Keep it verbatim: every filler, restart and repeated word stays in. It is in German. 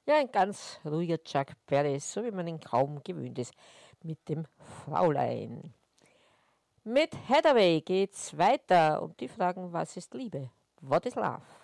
Ja, ein ganz ruhiger Chuck Berry, so wie man ihn kaum gewöhnt ist, mit dem Fräulein. Mit Hathaway geht's weiter und die fragen, was ist Liebe? What is love?